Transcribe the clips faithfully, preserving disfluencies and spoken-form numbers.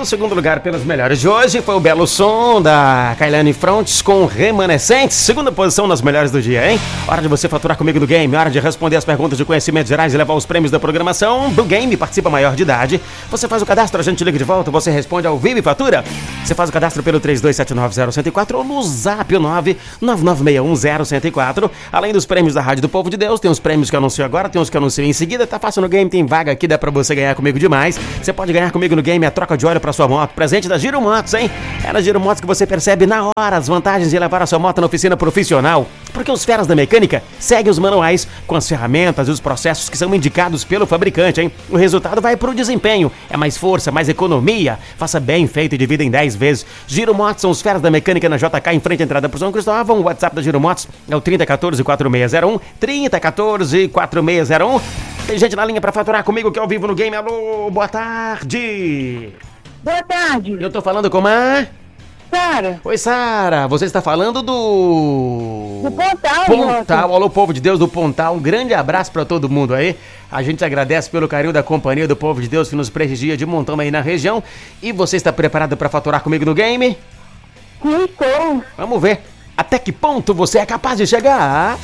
do segundo lugar pelos melhores de hoje foi o belo som da Kailane Frontes com Remanescentes. Segunda posição nas melhores do dia, hein? Hora de você faturar comigo no game, hora de responder as perguntas de conhecimentos gerais e levar os prêmios da programação do game. Participa maior de idade. Você faz o cadastro, a gente liga de volta, você responde ao vivo e fatura. Você faz o cadastro pelo três dois sete nove zero um zero quatro ou no zap nove nove nove seis um zero um zero quatro. Além dos prêmios da Rádio do Povo de Deus, tem os prêmios que eu anuncio agora, tem os que eu anuncio em seguida. Tá fácil no game, tem vaga aqui, dá pra você ganhar comigo demais. Você pode ganhar comigo no game a troca de óleo pra sua moto, presente da Giro Motos, hein? É na Giro Motos que você percebe na hora as vantagens de levar a sua moto na oficina profissional, porque os feras da mecânica seguem os manuais com as ferramentas e os processos que são indicados pelo fabricante, hein? O resultado vai pro desempenho, é mais força, mais economia, faça bem feito e divida em dez vezes. Giro Motos são os feras da mecânica na J K, em frente à entrada pro São Cristóvão. O WhatsApp da Giro Motos é o trinta quatorze quatro seis zero um, trinta quatorze quatro seis zero um. Tem gente na linha pra faturar comigo que é ao vivo no game. Alô, boa tarde. Boa tarde. Eu tô falando com a... Sara. Oi, Sara. Você está falando do... Do Pontal. Pontal. Alô, povo de Deus do Pontal. Um grande abraço pra todo mundo aí. A gente agradece pelo carinho da companhia do povo de Deus que nos prestigia de montão aí na região. E você está preparado pra faturar comigo no game? Sim, estou. Vamos ver. Até que ponto você é capaz de chegar?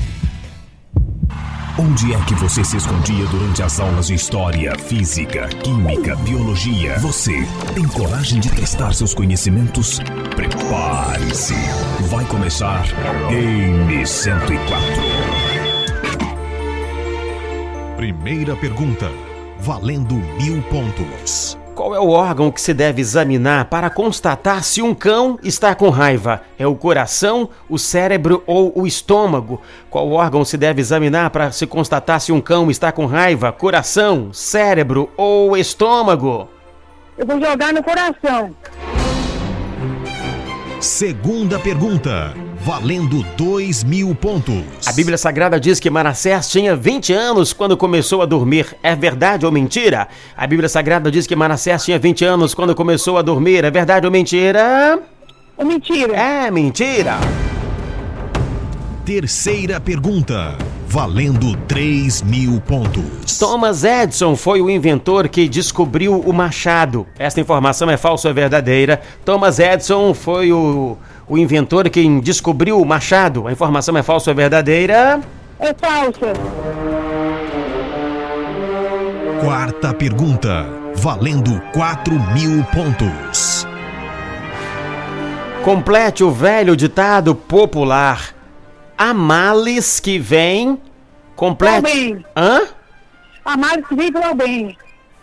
Onde é que você se escondia durante as aulas de história, física, química, biologia? Você tem coragem de testar seus conhecimentos? Prepare-se. Vai começar Game cento e quatro. Primeira pergunta, valendo mil pontos. Qual é o órgão que se deve examinar para constatar se um cão está com raiva? É o coração, o cérebro ou o estômago? Qual órgão se deve examinar para se constatar se um cão está com raiva? Coração, cérebro ou estômago? Eu vou jogar no coração. Segunda pergunta, valendo dois mil pontos. A Bíblia Sagrada diz que Manassés tinha vinte anos quando começou a dormir. É verdade ou mentira? A Bíblia Sagrada diz que Manassés tinha vinte anos quando começou a dormir. É verdade ou mentira? É mentira. É mentira. Terceira pergunta, valendo três mil pontos. Thomas Edison foi o inventor que descobriu o machado. Esta informação é falsa ou é verdadeira? Thomas Edison foi o, o inventor que descobriu o machado. A informação é falsa ou é verdadeira? É falsa. Quarta pergunta, valendo quatro mil pontos. Complete o velho ditado popular. Há males que vêm... Complete... bem. Hã? A males que vem pelo bem.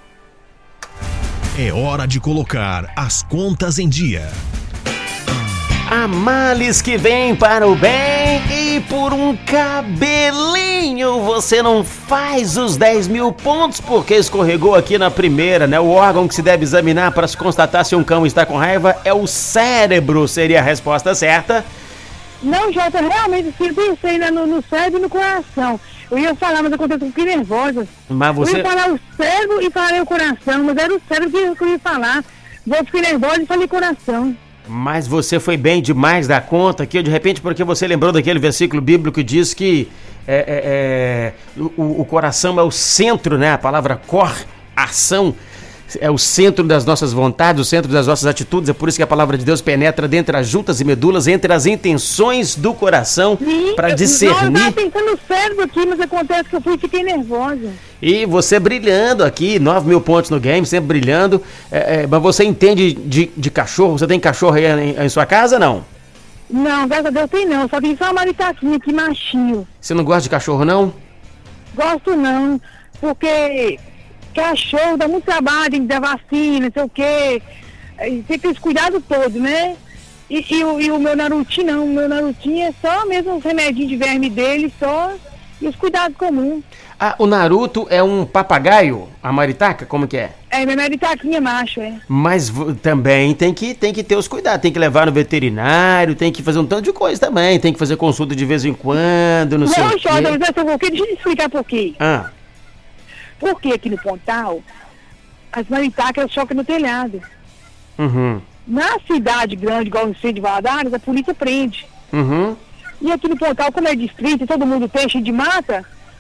É hora de colocar as contas em dia. Há males que vêm para o bem e por um cabelinho você não faz os dez mil pontos porque escorregou aqui na primeira, né? O órgão que se deve examinar para se constatar se um cão está com raiva é o cérebro, seria a resposta certa. Não, Jota, realmente eu pensei né, no, no cérebro e no coração. Eu ia falar, mas aconteceu que eu fiquei nervosa. Mas você... Eu ia falar o cérebro e falei o coração, mas era o cérebro que eu ia falar. Eu fiquei nervosa e falei coração. Mas você foi bem demais da conta aqui, de repente porque você lembrou daquele versículo bíblico que diz que é, é, é, o, o coração é o centro, né? A palavra cor, ação, é o centro das nossas vontades, o centro das nossas atitudes. É por isso que a palavra de Deus penetra dentro das juntas e medulas, entre as intenções do coração, para discernir. Eu estava pensando no cérebro aqui, mas acontece que eu fui e fiquei nervosa. E você brilhando aqui, nove mil pontos no game, sempre brilhando. É, é, mas você entende de, de cachorro? Você tem cachorro aí em, em sua casa, não? Não, graças a Deus tem não. Só tem só uma maritaquinha aqui, machinho. Você não gosta de cachorro, não? Gosto não, porque... cachorro dá muito trabalho, tem que dar vacina, não sei o quê. Tem que ter esse cuidado todo, né? E, e, o, e o meu Narutinho não, o meu Narutinho é só mesmo os remedinhos de verme dele, só e os cuidados comuns. Ah, o Naruto é um papagaio? A maritaca, como que é? É, minha maritaquinha macho, é. Mas v- também tem que, tem que ter os cuidados, tem que levar no veterinário, tem que fazer um tanto de coisa também, tem que fazer consulta de vez em quando, não sei o Não, quê. Jota, mas essa por quê? Deixa eu te explicar por quê. Ah, Porque aqui no Pontal, as maritacas chocam no telhado. uhum, Na cidade grande, igual o centro de Valadares, a polícia prende. uhum. E aqui no Pontal, como é distrito, todo mundo tem, cheio de mata,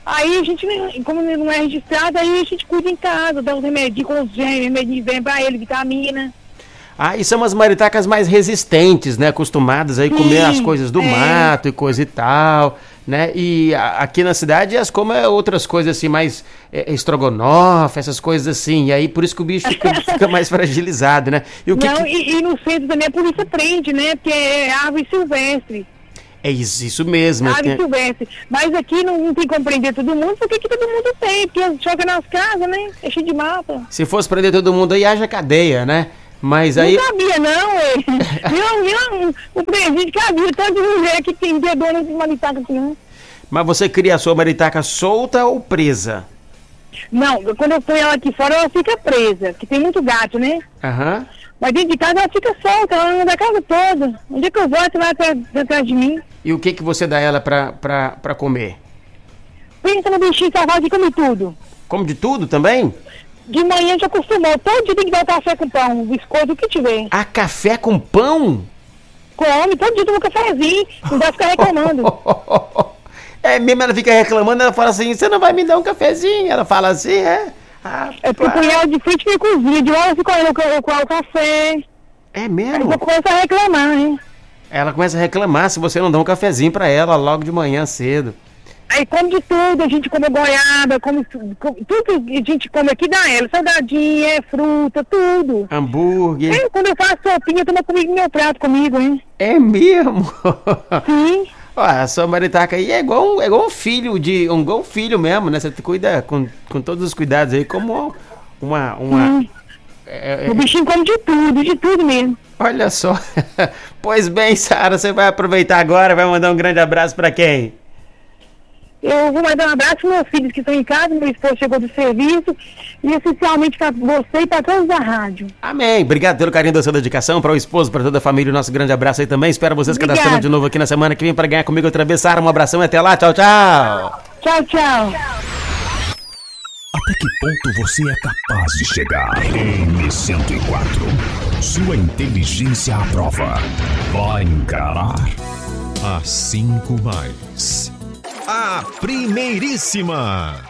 Aí a gente, como não é registrado, aí a gente cuida em casa, dá uns remedinhos com os gêmeos, remedinho vem pra ele, vitamina. Ah, e são as maritacas mais resistentes, né? Acostumadas aí a comer as coisas do é. mato e coisa e tal, né? E a, aqui na cidade elas comem outras coisas assim, mais é, estrogonofe, essas coisas assim. E aí por isso que o bicho fica, fica mais fragilizado, né? E o que Não, que... E, e no centro também a polícia prende, né? Porque é árvore silvestre. É isso, isso mesmo. Árvore tem... silvestre. Mas aqui não, não tem como prender todo mundo, porque aqui todo mundo tem, porque joga nas casas, né? É cheio de mata. Se fosse prender todo mundo aí, haja cadeia, né? Mas aí... Não sabia, não, ué. Não, não, o presídio que havia tanto mulher que tem dedona de maritaca aqui, não. Mas você cria a sua maritaca solta ou presa? Não, quando eu ponho ela aqui fora, ela fica presa, que tem muito gato, né? Aham. Uhum. Mas dentro de casa ela fica solta, ela anda a casa toda. Onde é que eu vou, ela vai atrás, atrás de mim. E o que que você dá ela pra, pra, pra comer? Pensa no bichinho salvado e come tudo. Come de tudo também? De manhã já acostumou, todo dia tem que dar um café com pão, um biscoito, o que tiver. Ah, café com pão? Come, todo dia toma um cafezinho, não vai ficar reclamando. É mesmo, ela fica reclamando, ela fala assim, você não vai me dar um cafezinho? Ela fala assim, é? Ah, é porque eu ponho ela de frente pra cozinha, de hora eu fico olhando com o café. É mesmo? Aí eu começo a reclamar, hein? Ela começa a reclamar se você não dá um cafezinho pra ela logo de manhã cedo. Aí come de tudo, a gente come goiaba, come, come tudo que a gente come aqui dá ela, salgadinha, fruta, tudo. Hambúrguer. Aí quando eu faço sopinha, toma comigo meu prato comigo, hein? É mesmo? Sim. Ó, a sua maritaca aí é igual, um, é igual um filho de. Um igual um filho mesmo, né? Você cuida com, com todos os cuidados aí, como uma. uma hum. é, é... O bichinho come de tudo, de tudo mesmo. Olha só. Pois bem, Sara, você vai aproveitar agora, vai mandar um grande abraço pra quem? Eu vou mandar um abraço para meus filhos que estão em casa, meu esposo chegou do serviço, e essencialmente para você e para todos da rádio. Amém. Obrigado pelo carinho da sua dedicação, para o esposo, para toda a família, o nosso grande abraço aí também. Espero vocês Obrigada. cadastrando de novo aqui na semana que vem para ganhar comigo outra vez. Sara, um abração e até lá. Tchau, tchau. Tchau, tchau. Até que ponto você é capaz de chegar? M cento e quatro. Sua inteligência à prova. Vai encarar a cinco mais. A primeiríssima.